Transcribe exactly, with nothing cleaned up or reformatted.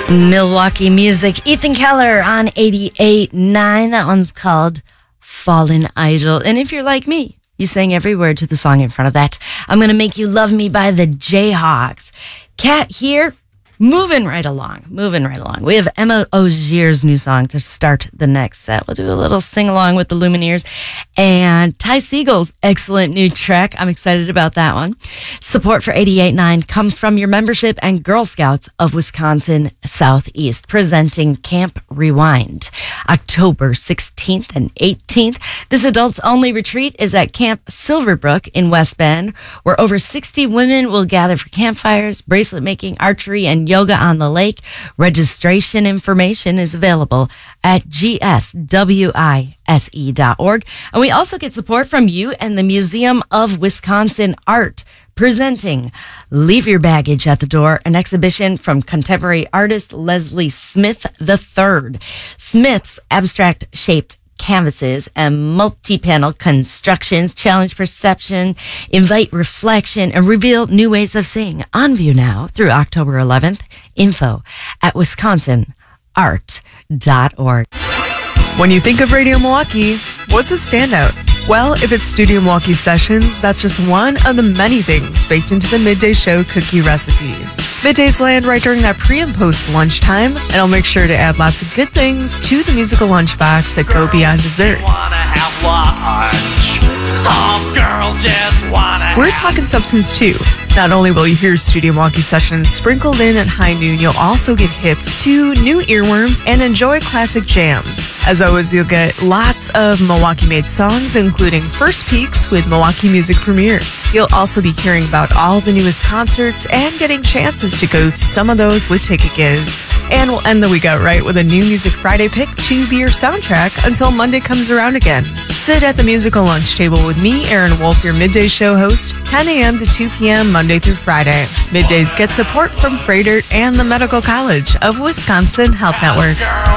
Milwaukee music. Ethan Keller on eighty-eight point nine. That one's called Fallen Idol. And if you're like me, you sang every word to the song in front of that. I'm Gonna Make You Love Me by the Jayhawks. Cat here, moving right along, moving right along. We have Emma Ogier's new song to start the next set. We'll do a little sing-along with the Lumineers. And Ty Siegel's excellent new track. I'm excited about that one. Support for eighty-eight point nine comes from your membership and Girl Scouts of Wisconsin Southeast, presenting Camp Rewind, October sixteenth and eighteenth. This adults-only retreat is at Camp Silverbrook in West Bend, where over sixty women will gather for campfires, bracelet making, archery, and yoga on the lake. Registration information is available at g s wise dot org. And we also get support from you and the Museum of Wisconsin Art, presenting Leave Your Baggage at the Door, an exhibition from contemporary artist Leslie Smith the third. Smith's abstract-shaped canvases and multi-panel constructions challenge perception, invite reflection, and reveal new ways of seeing. On view now through October eleventh. Info at wisconsin art dot org. When you think of Radio Milwaukee, what's a standout? Well, if it's Studio Milwaukee Sessions, that's just one of the many things baked into the Midday Show cookie recipe. Middays land right during that pre and post lunchtime, and I'll make sure to add lots of good things to the musical lunchbox that go beyond dessert. Wanna have lunch. Oh, girls just wanna We're talking substance too. Not only will you hear Studio Milwaukee Sessions sprinkled in at high noon, you'll also get hipped to new earworms and enjoy classic jams. As always, you'll get lots of Milwaukee-made songs, including first peeks with Milwaukee music premieres. You'll also be hearing about all the newest concerts and getting chances to go to some of those with ticket gives. And we'll end the week out right with a new Music Friday pick to be your soundtrack until Monday comes around again. Sit at the musical lunch table with me, Aaron Wolf, your Midday Show host, ten a.m. to two p.m. Monday through Friday. Middays get support from Freighter and the Medical College of Wisconsin Health Network.